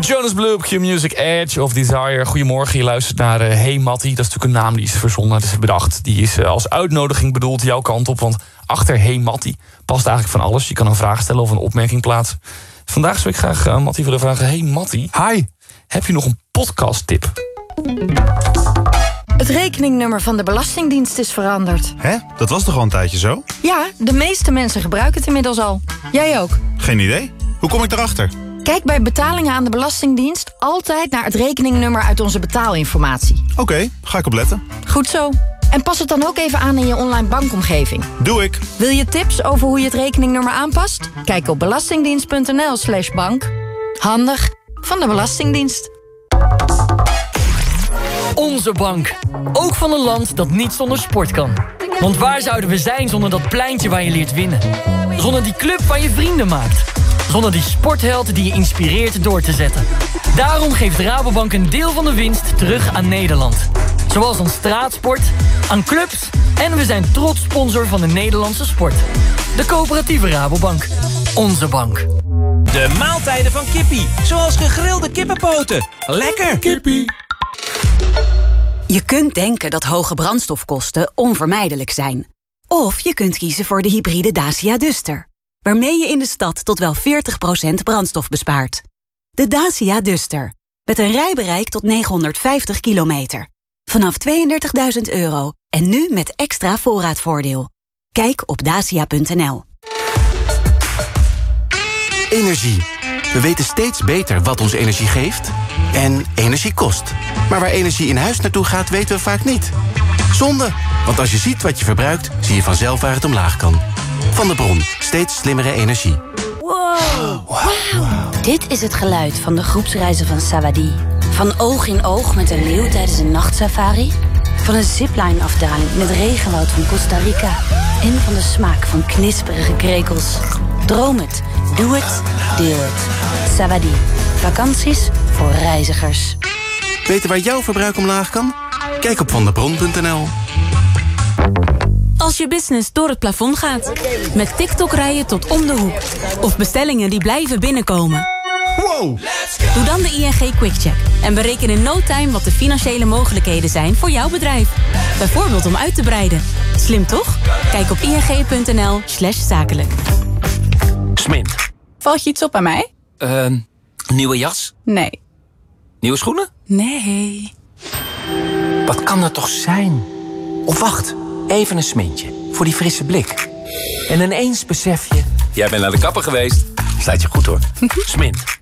Jonas Blue op Q-Music, Edge of Desire. Goedemorgen, je luistert naar Hey Mattie. Dat is natuurlijk een naam die is verzonnen, dat is bedacht. Die is als uitnodiging bedoeld jouw kant op. Want achter Hey Mattie past eigenlijk van alles. Je kan een vraag stellen of een opmerking plaatsen. Vandaag zou ik graag Mattie willen vragen. Hey Mattie. Hi. Heb je nog een podcast-tip? Het rekeningnummer van de Belastingdienst is veranderd. Hè? Dat was toch al een tijdje zo? Ja, de meeste mensen gebruiken het inmiddels al. Jij ook. Geen idee. Hoe kom ik erachter? Kijk bij betalingen aan de Belastingdienst altijd naar het rekeningnummer uit onze betaalinformatie. Oké, ga ik opletten. Goed zo. En pas het dan ook even aan in je online bankomgeving. Doe ik. Wil je tips over hoe je het rekeningnummer aanpast? Kijk op belastingdienst.nl/bank. Handig van de Belastingdienst. Onze bank. Ook van een land dat niet zonder sport kan. Want waar zouden we zijn zonder dat pleintje waar je leert winnen? Zonder die club waar je vrienden maakt? Zonder die sportheld die je inspireert door te zetten? Daarom geeft Rabobank een deel van de winst terug aan Nederland. Zoals aan straatsport, aan clubs en we zijn trots sponsor van de Nederlandse sport. De coöperatieve Rabobank. Onze bank. De maaltijden van Kippie. Zoals gegrilde kippenpoten. Lekker! Kippie. Je kunt denken dat hoge brandstofkosten onvermijdelijk zijn. Of je kunt kiezen voor de hybride Dacia Duster, waarmee je in de stad tot wel 40% brandstof bespaart. De Dacia Duster, met een rijbereik tot 950 kilometer. Vanaf €32.000 en nu met extra voorraadvoordeel. Kijk op dacia.nl. Energie. We weten steeds beter wat ons energie geeft en energie kost. Maar waar energie in huis naartoe gaat, weten we vaak niet. Zonde, want als je ziet wat je verbruikt, zie je vanzelf waar het omlaag kan. Van de Bron, steeds slimmere energie. Wow. Dit is het geluid van de groepsreizen van Sawadee. Van oog in oog met een leeuw tijdens een nachtsafari. Van een zipline-afdaling in het regenwoud van Costa Rica. En van de smaak van knisperige krekels. Droom het, doe het, deel het. Sawadee. Vakanties voor reizigers. Weten waar jouw verbruik omlaag kan? Kijk op vandebron.nl. Als je business door het plafond gaat. Met TikTok-rijen tot om de hoek. Of bestellingen die blijven binnenkomen. Wow! Doe dan de ING QuickCheck. En bereken in no time wat de financiële mogelijkheden zijn voor jouw bedrijf. Bijvoorbeeld om uit te breiden. Slim toch? Kijk op ing.nl/zakelijk. Smint. Valt je iets op aan mij? Nieuwe jas? Nee. Nieuwe schoenen? Nee. Wat kan dat toch zijn? Of wacht, even een smintje. Voor die frisse blik. En ineens besef je... Jij bent naar de kapper geweest. Staat je goed hoor. Smint.